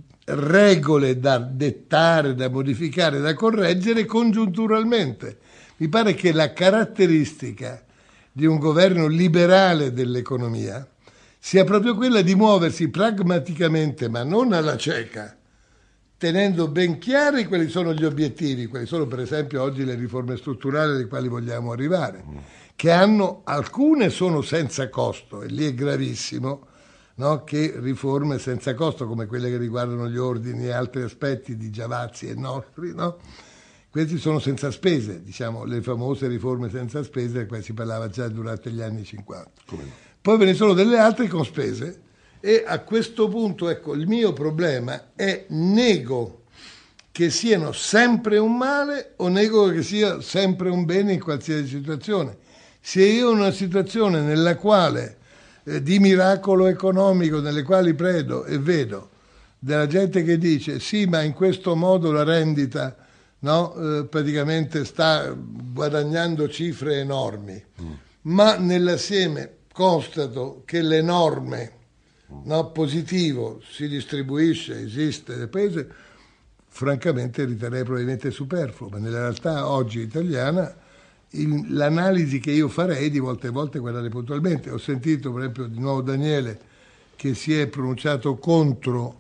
regole da dettare, da modificare, da correggere congiunturalmente. Mi pare che la caratteristica di un governo liberale dell'economia sia proprio quella di muoversi pragmaticamente, ma non alla cieca, tenendo ben chiari quali sono gli obiettivi, quali sono per esempio oggi le riforme strutturali alle quali vogliamo arrivare, che alcune sono senza costo, e lì è gravissimo, no? Che riforme senza costo come quelle che riguardano gli ordini e altri aspetti di Giavazzi e nostri, no? Questi sono senza spese, diciamo, le famose riforme senza spese, di cui si parlava già durante gli anni 50. Poi ve ne sono delle altre con spese e a questo punto, ecco, il mio problema è nego che siano sempre un male o nego che sia sempre un bene in qualsiasi situazione. Se io ho una situazione nella quale di miracolo economico, nelle quali credo e vedo della gente che dice sì, ma in questo modo la rendita, no, praticamente sta guadagnando cifre enormi, ma nell'assieme constato che l'enorme, no, positivo si distribuisce, esiste nel paese, francamente riterrei probabilmente superfluo, ma nella realtà oggi italiana l'analisi che io farei di volta in volta è guardare puntualmente. Ho sentito per esempio di nuovo Daniele che si è pronunciato contro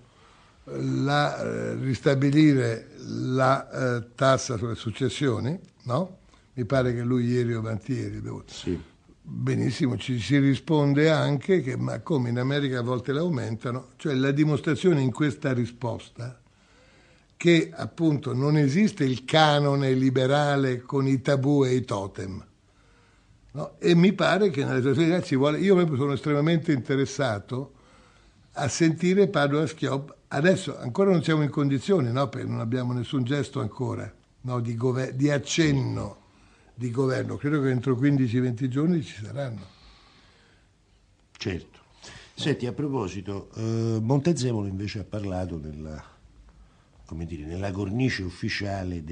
ristabilire la tassa sulle successioni, no? Mi pare che lui ieri o avantieri sì. Benissimo, ci si risponde anche che ma come in America a volte l'aumentano, cioè la dimostrazione in questa risposta che appunto non esiste il canone liberale con i tabù e i totem, no? E mi pare che nelle situazioni ci vuole, io proprio sono estremamente interessato a sentire Padoa-Schioppa. Adesso ancora non siamo in condizioni, no? Perché non abbiamo nessun gesto ancora, no? Di accenno di governo. Credo che entro 15-20 giorni ci saranno. Certo. Senti, a proposito, Montezemolo invece ha parlato nella cornice ufficiale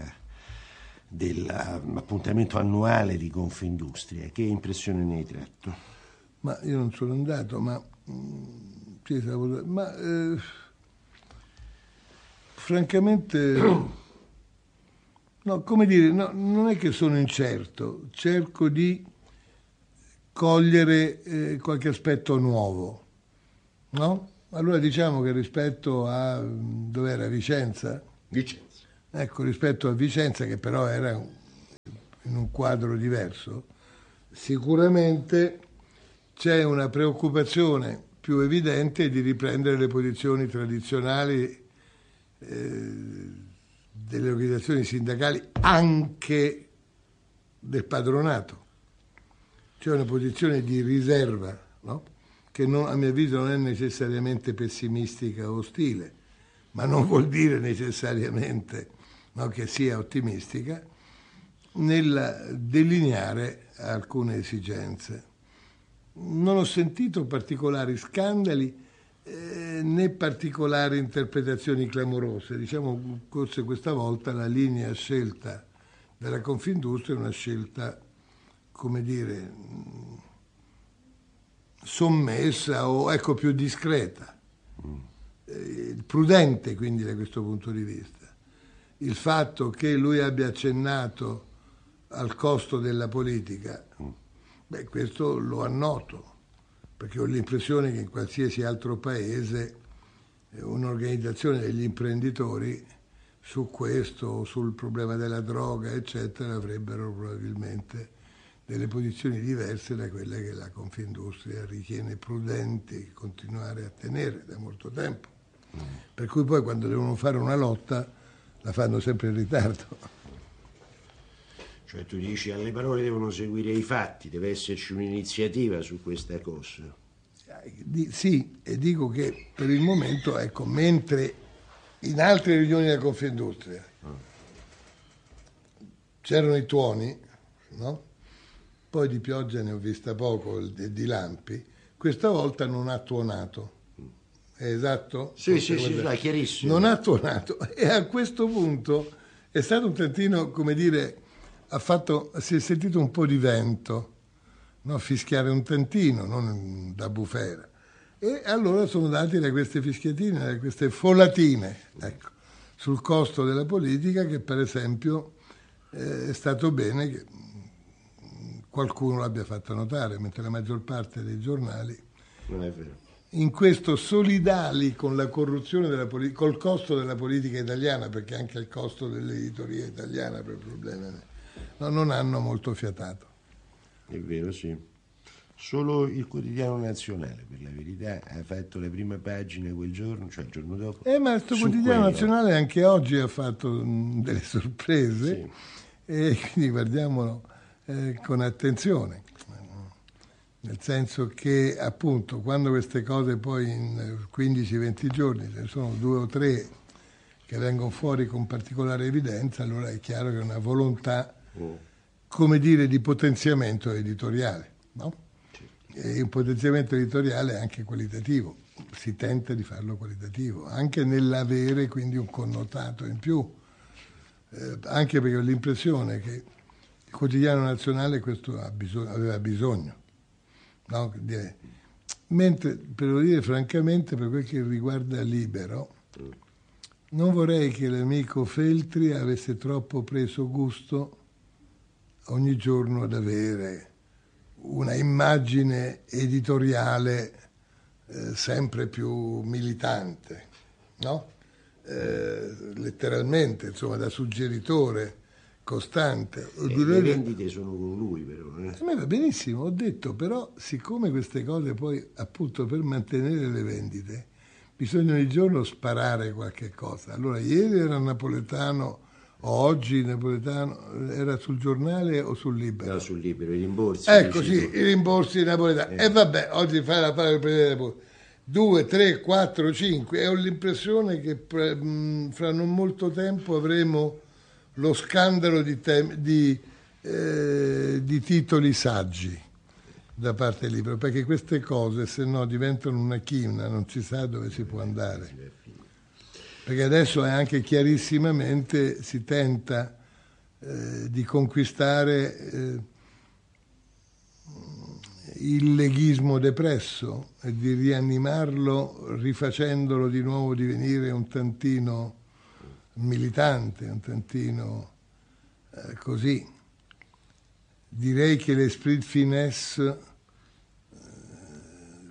dell'appuntamento annuale di Confindustria. Che impressione ne hai tratto? Ma io non sono andato, francamente no, come dire, no, non è che sono incerto, cerco di cogliere qualche aspetto nuovo, no? Allora diciamo che rispetto a dov'era Vicenza? Vicenza. Ecco, rispetto a Vicenza, che però era in un quadro diverso, sicuramente c'è una preoccupazione più evidente di riprendere le posizioni tradizionali delle organizzazioni sindacali, anche del padronato. C'è una posizione di riserva, no? Che a mio avviso non è necessariamente pessimistica o ostile, ma non vuol dire necessariamente, no, che sia ottimistica, nel delineare alcune esigenze. Non ho sentito particolari scandali né particolari interpretazioni clamorose. Diciamo, forse questa volta la linea scelta della Confindustria è una scelta, come dire, sommessa o ecco più discreta, prudente quindi da questo punto di vista. Il fatto che lui abbia accennato al costo della politica, beh, questo lo annoto, perché ho l'impressione che in qualsiasi altro paese un'organizzazione degli imprenditori su questo, sul problema della droga, eccetera, avrebbero probabilmente delle posizioni diverse da quelle che la Confindustria ritiene prudenti continuare a tenere da molto tempo. Per cui poi quando devono fare una lotta la fanno sempre in ritardo. Cioè tu dici alle parole devono seguire i fatti, deve esserci un'iniziativa su questa cosa. Sì, e dico che per il momento, ecco, mentre in altre riunioni della Confindustria c'erano i tuoni, no? Poi di pioggia ne ho vista poco e di lampi, questa volta non ha tuonato. È esatto? Sì, è chiarissimo. Non ha tuonato e a questo punto è stato un tantino, come dire, si è sentito un po' di vento, no? Fischiare un tantino, non da bufera. E allora sono dati da queste fischiatine, da queste folatine, ecco, sul costo della politica, che per esempio è stato bene che qualcuno l'abbia fatto notare, mentre la maggior parte dei giornali non è vero. In questo solidali con la corruzione della col costo della politica italiana, perché anche il costo dell'editoria italiana per problemi non hanno molto fiatato. È vero, sì. Solo il Quotidiano Nazionale, per la verità, ha fatto le prime pagine quel giorno, cioè il giorno dopo. Ma questo Quotidiano Nazionale anche oggi ha fatto delle sorprese, sì. E quindi guardiamolo con attenzione. Nel senso che appunto quando queste cose poi in 15-20 giorni ce ne sono 2 o 3 che vengono fuori con particolare evidenza, allora è chiaro che è una volontà, come dire, di potenziamento editoriale, no? E un potenziamento editoriale anche qualitativo, si tenta di farlo qualitativo, anche nell'avere quindi un connotato in più, anche perché ho l'impressione che il Quotidiano Nazionale questo aveva bisogno. No, mentre, per lo dire francamente, per quel che riguarda Libero, non vorrei che l'amico Feltri avesse troppo preso gusto ogni giorno ad avere una immagine editoriale sempre più militante, no? Letteralmente, insomma, da suggeritore costante. Le vendite sono con lui, però. A me va benissimo, ho detto, però siccome queste cose poi, appunto, per mantenere le vendite bisogna ogni giorno sparare qualche cosa. Allora ieri era Napoletano, oggi Napoletano, era sul giornale o sul Libero? No, sul Libero, i rimborsi. Ecco, sì, i rimborsi napoletani. E vabbè, oggi fai la parola del Presidente 2, 3, 4, 5 e ho l'impressione che fra non molto tempo avremo lo scandalo di titoli saggi da parte del Libero, perché queste cose se no diventano una china, non si sa dove si può andare, perché adesso è anche chiarissimamente si tenta di conquistare il leghismo depresso e di rianimarlo rifacendolo di nuovo divenire un tantino militante, un tantino così. Direi che l'esprit finesse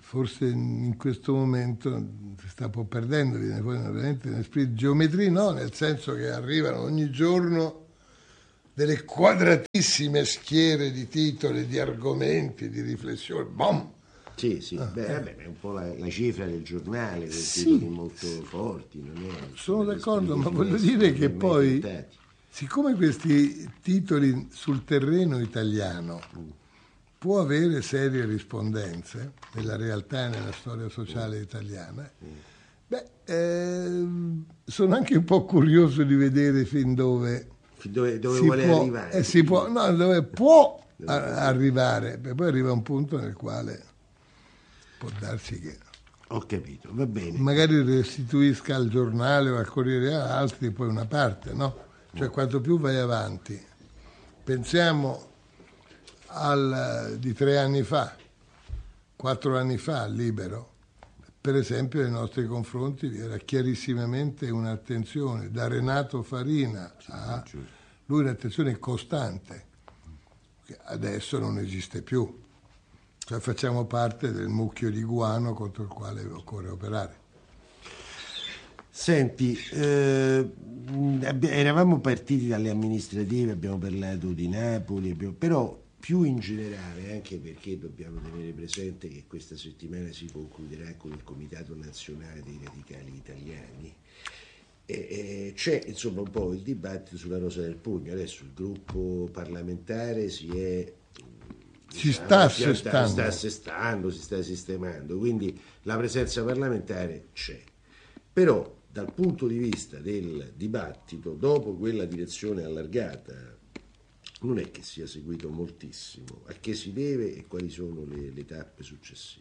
forse in questo momento si sta un po' perdendo, viene poi veramente un spirito geometria, no, nel senso che arrivano ogni giorno delle quadratissime schiere di titoli, di argomenti, di riflessioni, boom! Sì, vabbè, è un po' la cifra del giornale, con Sì. titoli molto forti. Non è, Sono d'accordo, ma voglio dire che poi, siccome questi titoli sul terreno italiano può avere serie rispondenze nella realtà e nella storia sociale italiana, sono anche un po' curioso di vedere fin dove vuole arrivare. Dove può arrivare, poi arriva un punto nel quale può darsi che... Ho capito, va bene. Magari restituisca al giornale o al Corriere a altri poi una parte, no? Cioè quanto più vai avanti. Pensiamo di 3 anni fa, 4 anni fa, Libero, per esempio nei nostri confronti vi era chiarissimamente un'attenzione da Renato Farina a lui, un'attenzione costante, che adesso non esiste più. Cioè facciamo parte del mucchio di guano contro il quale occorre operare. Senti, eravamo partiti dalle amministrative, abbiamo parlato di Napoli, però più in generale, anche perché dobbiamo tenere presente che questa settimana si concluderà con il Comitato Nazionale dei Radicali Italiani, c'è insomma un po' il dibattito sulla Rosa del Pugno. Adesso il gruppo parlamentare si sta assestando, si sta sistemando, quindi la presenza parlamentare c'è. Però dal punto di vista del dibattito, dopo quella direzione allargata, non è che sia seguito moltissimo. A che si deve e quali sono le tappe successive?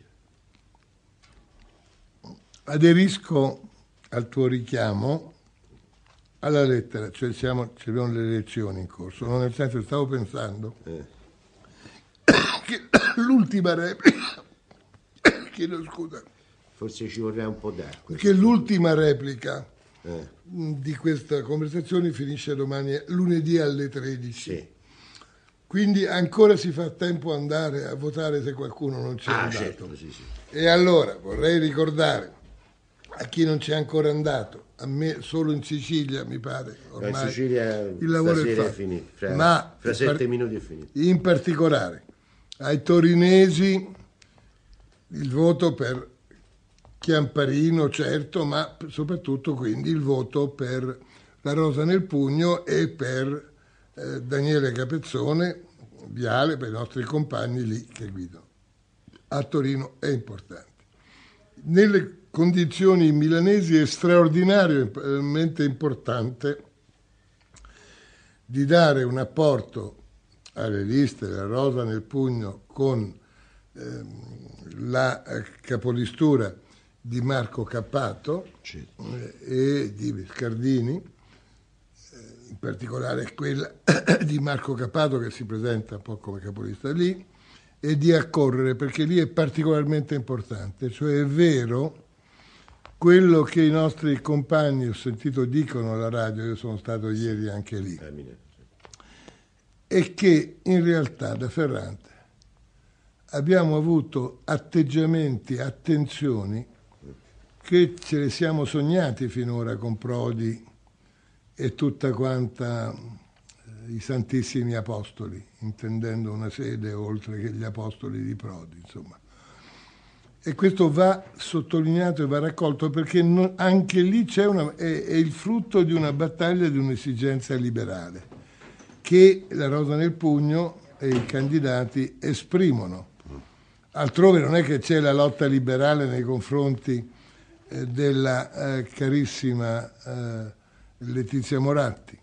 Aderisco al tuo richiamo alla lettera, cioè abbiamo le elezioni in corso, no? Nel senso, stavo pensando che l'ultima replica, chiedo scusa, forse ci vorrà un po' d'acqua, perché l'ultima replica di questa conversazione finisce lunedì alle 13. Sì. Quindi ancora si fa tempo andare a votare se qualcuno non c'è andato. Certo, sì. E allora vorrei ricordare a chi non c'è ancora andato, a me solo in Sicilia mi pare, ormai in Sicilia il lavoro è fatto, finito, fra 7 minuti è finito. In particolare ai torinesi il voto per Chiamparino, certo, ma soprattutto quindi il voto per la Rosa nel Pugno e per Daniele Capezzone, Viale, per i nostri compagni lì che guidano. A Torino è importante. Nelle condizioni milanesi è straordinariamente importante di dare un apporto alle liste della Rosa nel Pugno con la capolistura di Marco Cappato e di Scardini, in particolare quella di Marco Cappato che si presenta un po' come capolista lì, e di accorrere, perché lì è particolarmente importante, cioè è vero quello che i nostri compagni, ho sentito, dicono alla radio, io sono stato ieri anche lì, è che in realtà da Ferrante abbiamo avuto atteggiamenti, attenzioni che ce le siamo sognati finora con Prodi e tutta quanta i Santissimi Apostoli, intendendo una sede oltre che gli Apostoli di Prodi, insomma. E questo va sottolineato e va raccolto perché anche lì è il frutto di una battaglia, di un'esigenza liberale che la Rosa nel Pugno e i candidati esprimono. Altrove non è che c'è la lotta liberale nei confronti della carissima Letizia Moratti,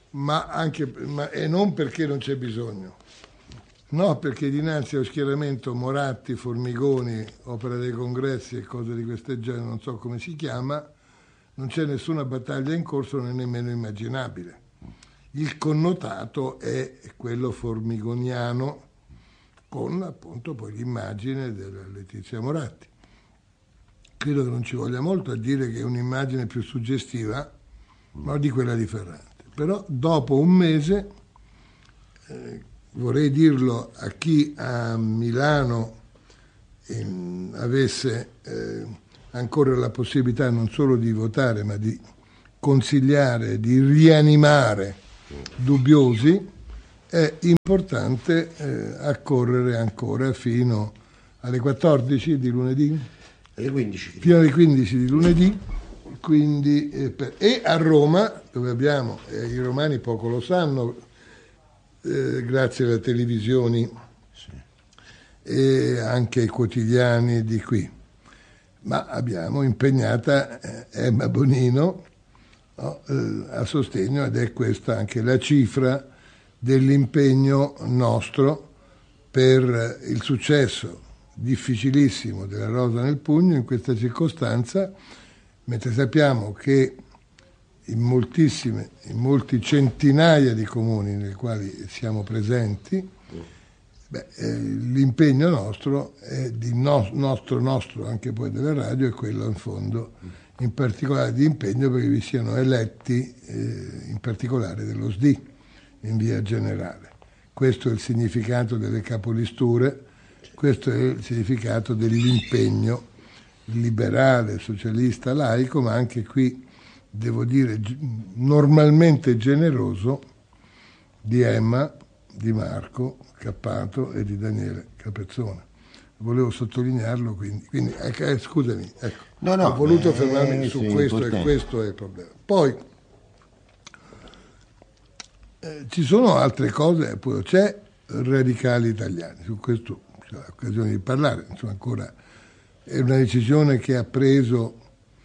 e non perché non c'è bisogno, no, perché dinanzi allo schieramento Moratti, Formigoni, Opera dei Congressi e cose di questo genere, non so come si chiama, non c'è nessuna battaglia in corso, né nemmeno immaginabile. Il connotato è quello formigoniano, con appunto poi l'immagine della Letizia Moratti. Credo che non ci voglia molto a dire che è un'immagine più suggestiva, ma di quella di Ferrante. Però dopo un mese, vorrei dirlo a chi a Milano avesse ancora la possibilità non solo di votare, ma di consigliare, di rianimare dubbiosi, è importante accorrere ancora fino alle 14 di lunedì? Alle 15. Fino alle 15 di lunedì, quindi, e a Roma, dove abbiamo, i romani poco lo sanno, grazie alle televisioni e anche ai quotidiani di qui, ma abbiamo impegnata Emma Bonino, no, a sostegno, ed è questa anche la cifra dell'impegno nostro per il successo difficilissimo della Rosa nel Pugno in questa circostanza, mentre sappiamo che in molti centinaia di comuni nei quali siamo presenti, l'impegno nostro è nostro anche poi della radio, è quello in fondo in particolare di impegno perché vi siano eletti in particolare dello SDI in via generale. Questo è il significato delle capolisture, questo è il significato dell'impegno liberale, socialista, laico, ma anche qui devo dire normalmente generoso di Emma, di Marco Cappato e di Daniele Capezzone. Volevo sottolinearlo, quindi scusami, ecco, no, ho voluto fermarmi su questo, importante. E questo è il problema. Poi ci sono altre cose, poi c'è Radicali Italiani, su questo c'è l'occasione di parlare, insomma ancora è una decisione che ha preso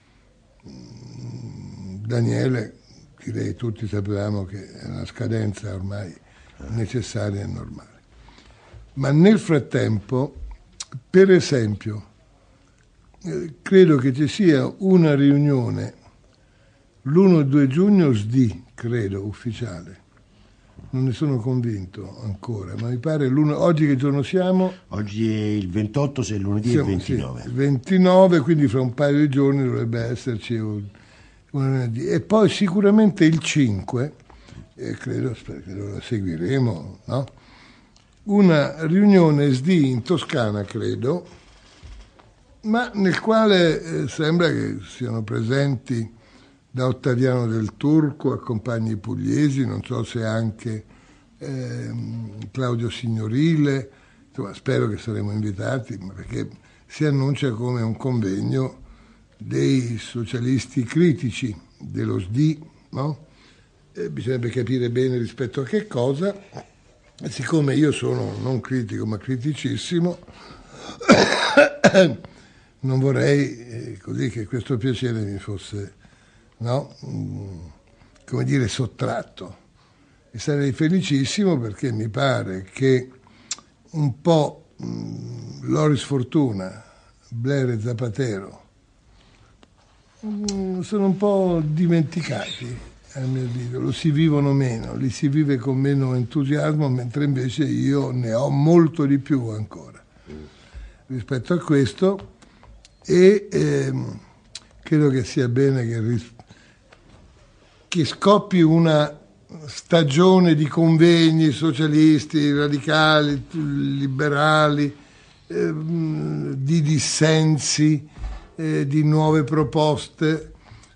Daniele, direi tutti sapevamo che è una scadenza ormai necessaria e normale. Ma nel frattempo, per esempio, credo che ci sia una riunione l'1 e 2 giugno SDI, credo, ufficiale. Non ne sono convinto ancora, ma mi pare oggi che giorno siamo? Oggi è il 28, se è lunedì è il 29. Sì, il 29, quindi fra un paio di giorni dovrebbe esserci una. E poi sicuramente il 5, credo che lo seguiremo, no? Una riunione SDI in Toscana, credo, ma nel quale sembra che siano presenti da Ottaviano del Turco a compagni pugliesi, non so se anche Claudio Signorile, insomma spero che saremo invitati, perché si annuncia come un convegno dei socialisti critici dello SDI, no? Bisognerebbe capire bene rispetto a che cosa, e siccome io sono non critico ma criticissimo, non vorrei così che questo piacere mi fosse, no? Come dire, sottratto, e sarei felicissimo perché mi pare che un po' Loris Fortuna, Blair e Zapatero sono un po' dimenticati, a mio avviso, lo si vivono meno, li si vive con meno entusiasmo, mentre invece io ne ho molto di più ancora rispetto a questo, e credo che sia bene che scoppi una stagione di convegni socialisti, radicali, liberali, di dissensi, di nuove proposte.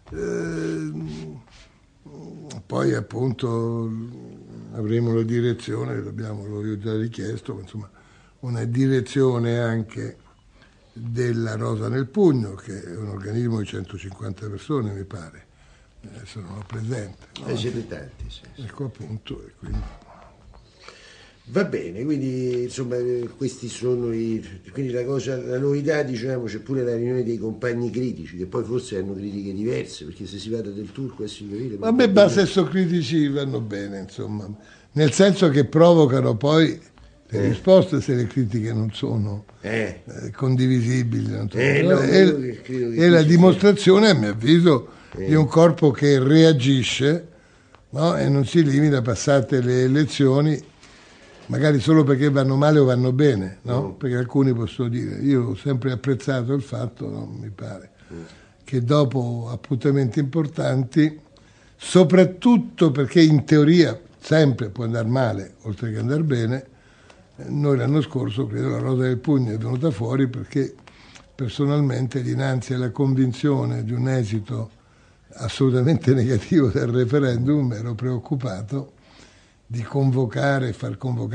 Poi appunto avremo la direzione, l'ho già richiesto, insomma, una direzione anche della Rosa nel Pugno, che è un organismo di 150 persone, mi pare. Adesso non ho presente. No? Siete tanti, sì. Ecco appunto, e quindi. Va bene, quindi insomma questi sono quindi la novità, diciamo, c'è pure la riunione dei compagni critici, che poi forse hanno critiche diverse, perché se si parla del Turco e Signorile. A me basta se critici vanno bene, insomma, nel senso che provocano poi le risposte se le critiche non sono condivisibili. Non sono, è la dimostrazione, a mio avviso, di un corpo che reagisce, no? E non si limita, passate le elezioni, magari solo perché vanno male o vanno bene, no? Perché alcuni possono dire, io ho sempre apprezzato il fatto, no? Mi pare, che dopo appuntamenti importanti, soprattutto perché in teoria sempre può andare male, oltre che andare bene, Noi l'anno scorso, credo, la nota del pugno è venuta fuori perché personalmente, dinanzi alla convinzione di un esito assolutamente negativo del referendum, ero preoccupato di convocare, far convocare